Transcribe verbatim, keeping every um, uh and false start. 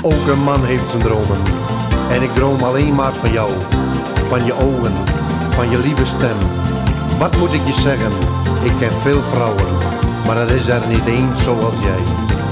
Ook een man heeft zijn dromen. En ik droom alleen maar van jou. Van je ogen, van je lieve stem. Wat moet ik je zeggen? Ik ken veel vrouwen, maar er is er niet één zoals jij.